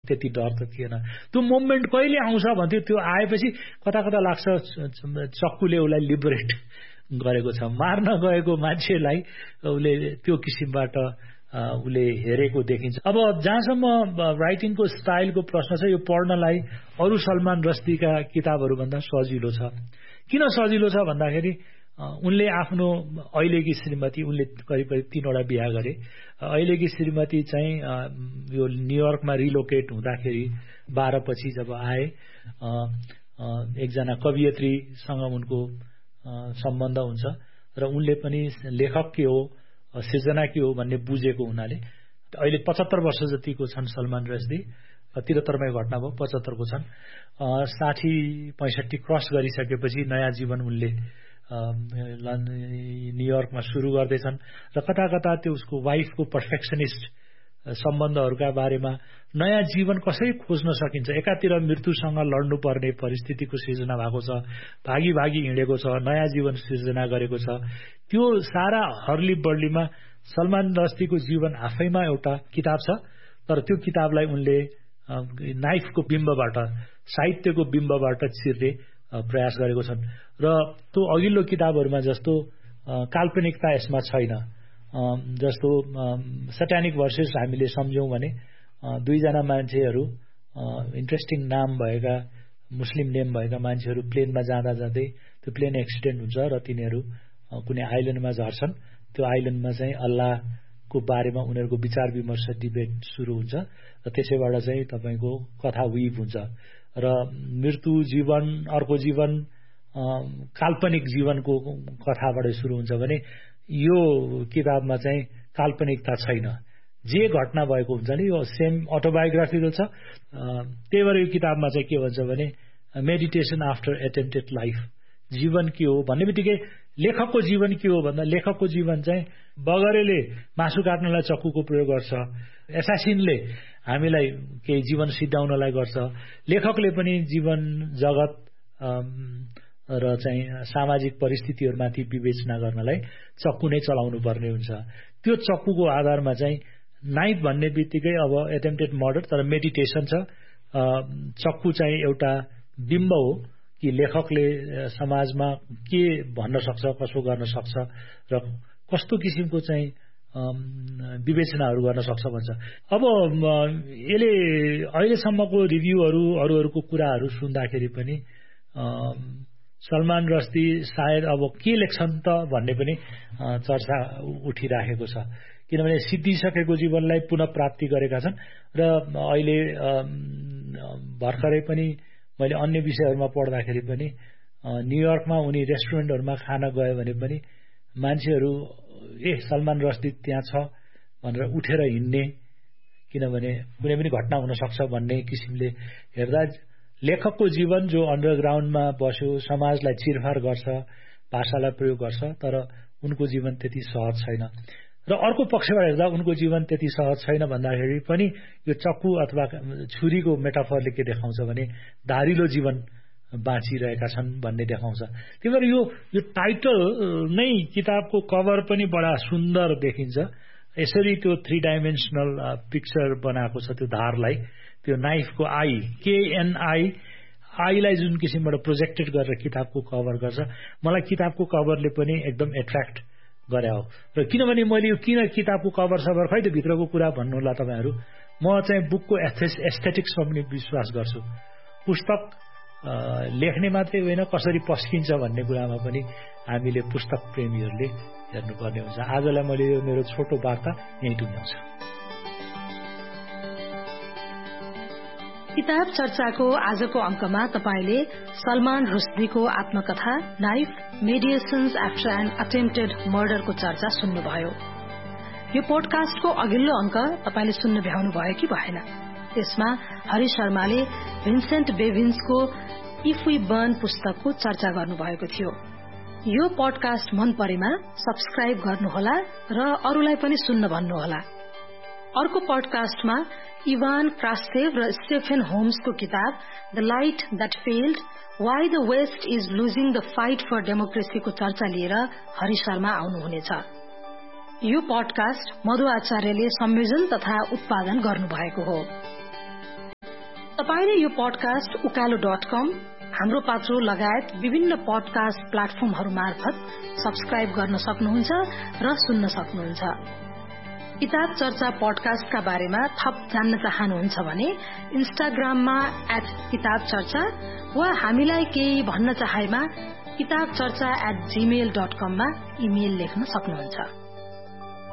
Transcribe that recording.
त्यति डर त थिएन। त्यो मोमेन्ट कहिले आउँछ भन्थ्यो, त्यो आएपछि कता कता लाग्छ चक्कुले उसलाई लिबरेट गरेको छ, मार्न गएको मान्छेलाई उसले त्यो किसिमबाट उसले हेरेको देखिन्छ। अब जहाँसम्म राइटिङको स्टाइलको प्रश्न छ, यो पढ्नलाई अरू सलमान रस्दीका किताबहरूभन्दा सजिलो छ। किन सजिलो छ भन्दाखेरि उनले आफ्नो अहिलेकी श्रीमती, उनले करिब करिब 3 वटा बिहा गरे। अहिलेकी श्रीमती चाहिँ यो न्युयोर्कमा रिलोकेट हुँदाखेरि 12 पछि जब आए, एकजना कवियत्रीसँग उनको सम्बन्ध हुन्छ र उनले पनि लेखक के हो, सृजना के हो भन्ने बुझेको हुनाले अहिले 75 वर्ष जतिको छन् सलमान रस्दी। 73मै घटना भयो, 75 को छन्। 60-65 क्रस गरिसकेपछि नयाँ जीवन उनले न्युयोर्कमा सुरु गर्दैछन् र कता कता त्यो उसको वाइफको पर्फेक्सनिस्ट सम्बन्धहरूका बारेमा नयाँ जीवन कसरी खोज्न सकिन्छ। एकातिर मृत्युसँग लड्नुपर्ने परिस्थितिको सृजना भएको छ, भागी भागी हिँडेको छ, नयाँ जीवन सृजना गरेको छ। त्यो सारा हर्ली बर्लीमा सलमान रस्दीको जीवन आफैमा एउटा किताब छ, तर त्यो किताबलाई उनले नाइफको बिम्बबाट, साहित्यको बिम्बबाट चिर्ने प्रयास गरेको छन् र त्यो अघिल्लो किताबहरूमा जस्तो काल्पनिकता यसमा छैन। जस्तो सट्यानिक भर्सेस हामीले सम्झौँ भने 2 जना मान्छेहरू, इन्ट्रेस्टिङ नाम भएका, मुस्लिम नेम भएका मान्छेहरू प्लेनमा जाँदा जाँदै त्यो प्लेन एक्सिडेन्ट हुन्छ र तिनीहरू कुनै आइल्यान्डमा झर्छन्। त्यो आइल्यान्डमा चाहिँ अल्लाहको बारेमा उनीहरूको विचार विमर्श, डिबेट सुरु हुन्छ र त्यसैबाट चाहिँ तपाईको कथा विभ हुन्छ र मृत्यु, जीवन, अर्को जीवन, काल्पनिक जीवनको कथाबाट सुरु हुन्छ भने यो किताबमा चाहिँ काल्पनिकता छैन। जे घटना भएको हुन्छ नि यो सेम अटोबायोग्राफिकल छ। त्यही भएर यो किताबमा चाहिँ के भन्छ भने मेडिटेसन आफ्टर एटेम्प्टेड लाइफ, जीवन के हो भन्ने बित्तिकै लेखकको जीवन के हो भन्दा लेखकको जीवन चाहिँ बगरेले मासु काट्नलाई चक्कुको प्रयोग गर्छ, एसासिनले हामीलाई केही जीवन सिद्धाउनलाई गर्छ, लेखकले पनि जीवन, जगत र चाहिँ सामाजिक परिस्थितिहरूमाथि विवेचना गर्नलाई चक्कु नै चलाउनु पर्ने हुन्छ। त्यो चक्कुको आधारमा चाहिँ नाइफ भन्ने बित्तिकै अब एटेम्प्टेड मर्डर, तर मेडिटेसन छ। चक्कु चाहिँ एउटा बिम्ब हो कि लेखकले समाजमा के भन्न सक्छ, कसो गर्न सक्छ र कस्तो किसिमको चाहिँ विवेचनाहरू गर्न सक्छ भन्छ। अब यसले अहिलेसम्मको रिभ्यूहरू, अरूहरूको कुराहरू सुन्दाखेरि पनि सलमान रस्दी सायद अब के लेख्छन् त भन्ने पनि चर्चा उठिराखेको छ। किनभने सिद्धिसकेको जीवनलाई पुनः प्राप्ति गरेका छन् र अहिले भर्खरै पनि मैले अन्य विषयहरूमा पढ्दाखेरि पनि न्युयोर्कमा उनी रेस्टुरेन्टहरूमा खान गयो भने पनि मान्छेहरू सलमान रस्दी त्यहाँ छ भनेर उठेर हिँड्ने, किनभने कुनै पनि घटना हुन सक्छ भन्ने किसिमले हेर्दा लेखकको जीवन जो अन्डरग्राउन्डमा बस्यो, समाजलाई चिरफार गर्छ, भाषालाई प्रयोग गर्छ, तर उनको जीवन त्यति सहज छैन। र अर्को पक्षबाट हेर्दा उनको जीवन त्यति सहज छैन भन्दाखेरि पनि यो चक्कु अथवा छुरीको मेटाफरले के देखाउँछ भने धारिलो जीवन बाँचिरहेका छन् भन्ने देखाउँछ। त्यही भएर यो टाइटल नै, किताबको कभर पनि बडा सुन्दर देखिन्छ। यसरी त्यो 3 डाइमेन्सनल पिक्चर बनाएको छ। त्यो धारलाई, त्यो नाइफको आई, KNI, आईलाई जुन किसिमबाट प्रोजेक्टेड गरेर किताबको कभर गर्छ, मलाई किताबको कभरले पनि एकदम एट्र्याक्ट गरे हो। र किनभने मैले यो किन किताबको कभर सभर खै त भित्रको कुरा भन्नुहोला तपाईहरू, म चाहिँ बुकको एस्थेटिक्समा पनि विश्वास गर्छु। पुस्तक लेख्ने मात्रै होइन, कसरी पस्किन्छ भन्ने कुरामा पनि हामीले पुस्तक प्रेमीहरूले हेर्नुपर्ने हुन्छ। आजलाई मैले यो मेरो छोटो वार्ता यहीँ टुङ्ग्याउँछु। किताब चर्चाको आजको अंकमा तपाईले सलमान रुश्दीको आत्मकथा नाइफ, मेडिएसन्स आफ्टर एन अटेम्प्टेड मर्डरको चर्चा सुन्नुभयो। यो पोडकास्टको अघिल्लो अंक तपाईले सुन्न भ्याउनु भयो कि भएन? त्यसमा हरि शर्माले भिन्सेन्ट बेभिन्सको इफ वी बर्न पुस्तकको चर्चा गर्नुभएको थियो। यो पोडकास्ट मन परेमा सब्स्क्राइब गर्नुहोला र अरूलाई पनि सुन्न भन्नुहोला। अर्को पोडकास्टमा इवान क्रास्टेभ र स्टेफेन होम्सको किताब the light that failed, why the West is losing the fight for डेमोक्रेसीको चर्चा लिएर हरि शर्मा आउनुहुनेछ। यो पोडकास्ट मधु आचार्यले संयोजन तथा उत्पादन गर्नुभएको हो। तपाईले यो पडकास्ट ukalo.com, हाम्रो पात्रो लगायत विभिन्न पडकास्ट प्लेटफर्महरू मार्फत सब्स्क्राइब गर्न सक्नुहुन्छ र सुन्न सक्नुहुन्छ। किताब चर्चा पडकास्टका बारेमा थप जान्न चाहनुहुन्छ भने इन्स्टाग्राममा @किताबचर्चा वा हामीलाई केही भन्न चाहेमा kitabcharcha@gmail.com मा इमेल लेख्न सक्नुहुन्छ।